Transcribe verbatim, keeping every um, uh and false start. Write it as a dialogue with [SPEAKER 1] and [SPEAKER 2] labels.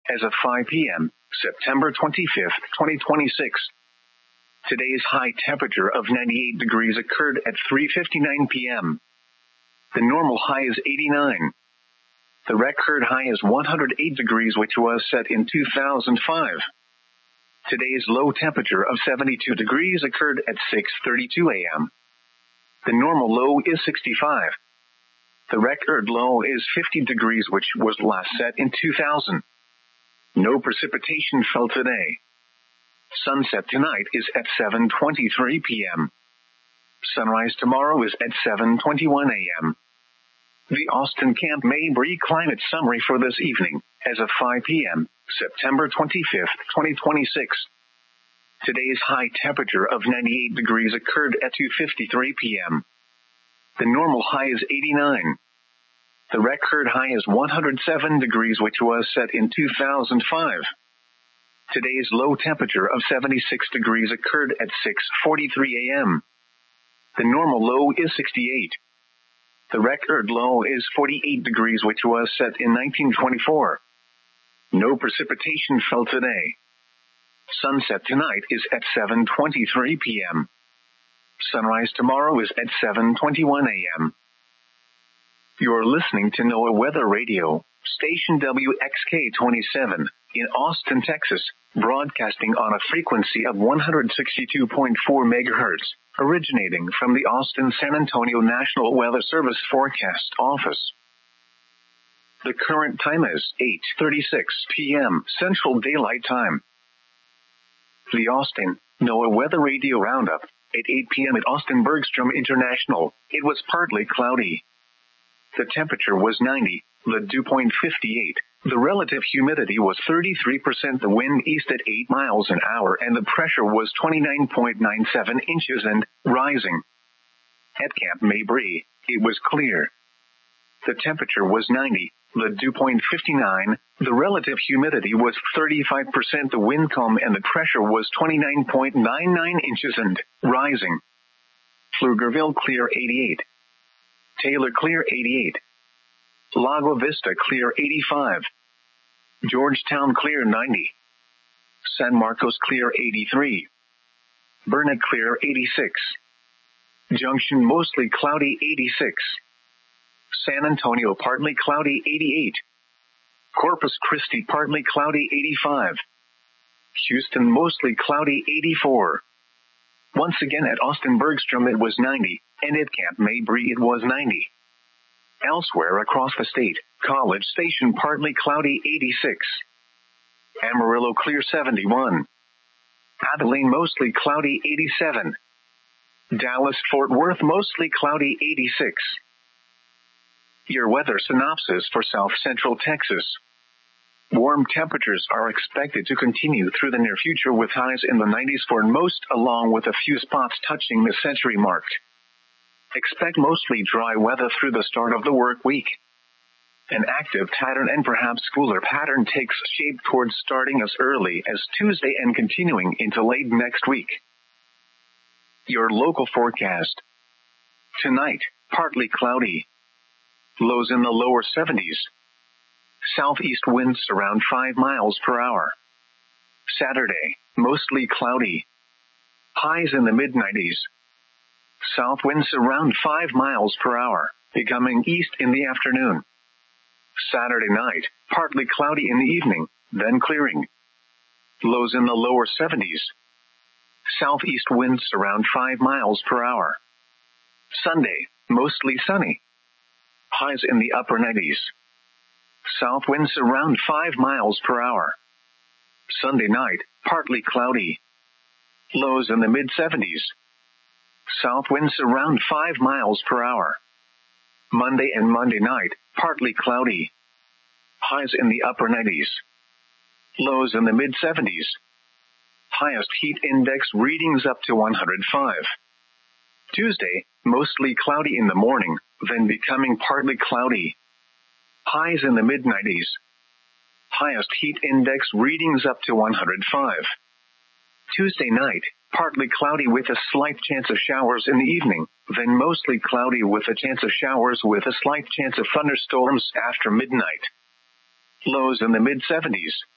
[SPEAKER 1] as of five p.m., September twenty-fifth, twenty twenty-six. Today's high temperature of ninety-eight degrees occurred at three fifty-nine p.m. The normal high is eighty-nine. The record high is one hundred eight degrees, which was set in two thousand five. Today's low temperature of seventy-two degrees occurred at six thirty-two a.m. The normal low is sixty-five. The record low is fifty degrees, which was last set in two thousand. No precipitation fell today. Sunset tonight is at seven twenty-three p.m. Sunrise tomorrow is at seven twenty-one a.m. The Austin Camp Mabry Climate Summary for this evening, as of five p.m., September twenty-fifth, twenty twenty-six. Today's high temperature of ninety-eight degrees occurred at two fifty-three p.m. The normal high is eighty-nine. The record high is one hundred seven degrees, which was set in two thousand five. Today's low temperature of seventy-six degrees occurred at six forty-three a.m. The normal low is sixty-eight. The record low is forty-eight degrees, which was set in nineteen twenty-four. No precipitation fell today. Sunset tonight is at seven twenty-three p.m. Sunrise tomorrow is at seven twenty-one a.m. You're listening to NOAA Weather Radio, station W X K twenty-seven, in Austin, Texas, broadcasting on a frequency of one hundred sixty-two point four megahertz, originating from the Austin-San Antonio National Weather Service Forecast Office. The current time is eight thirty-six p.m. Central Daylight Time. The Austin NOAA Weather Radio Roundup. At eight p.m. at Austin Bergstrom International, it was partly cloudy. The temperature was ninety, the dew point fifty-eight, the relative humidity was thirty-three percent, the wind east at eight miles an hour, and the pressure was twenty-nine point nine seven inches and rising. At Camp Mabry, it was clear. The temperature was ninety, the dew point fifty-nine, the relative humidity was thirty-five percent, the wind calm, and the pressure was twenty-nine point nine nine inches and rising. Pflugerville clear eighty-eight. Taylor clear eighty-eight. Lago Vista clear eighty-five. Georgetown clear ninety. San Marcos clear eighty-three. Burnet clear eighty-six. Junction mostly cloudy eighty-six. San Antonio partly cloudy eighty-eight. Corpus Christi partly cloudy eighty-five. Houston mostly cloudy eighty-four. Once again at Austin Bergstrom it was ninety, and at Camp Mabry it was ninety. Elsewhere across the state, College Station partly cloudy eighty-six. Amarillo clear seventy-one. Abilene mostly cloudy eighty-seven. Dallas-Fort Worth mostly cloudy eighty-six. Your weather synopsis for South Central Texas. Warm temperatures are expected to continue through the near future, with highs in the nineties for most, along with a few spots touching the century mark. Expect mostly dry weather through the start of the work week. An active pattern and perhaps cooler pattern takes shape towards starting as early as Tuesday and continuing into late next week. Your local forecast. Tonight, partly cloudy. Lows in the lower seventies. Southeast winds around five miles per hour. Saturday, mostly cloudy. Highs in the mid nineties. South winds around five miles per hour, becoming east in the afternoon. Saturday night, partly cloudy in the evening, then clearing. Lows in the lower seventies. Southeast winds around five miles per hour. Sunday, mostly sunny. Highs in the upper nineties. South winds around five miles per hour. Sunday night, partly cloudy. Lows in the mid seventies. South winds around five miles per hour. Monday and Monday night, partly cloudy. Highs in the upper nineties. Lows in the mid seventies. Highest heat index readings up to one hundred five. Tuesday, mostly cloudy in the morning, then becoming partly cloudy. Highs in the mid nineties. Highest heat index readings up to one hundred five. Tuesday night, partly cloudy with a slight chance of showers in the evening, then mostly cloudy with a chance of showers with a slight chance of thunderstorms after midnight. Lows in the mid seventies.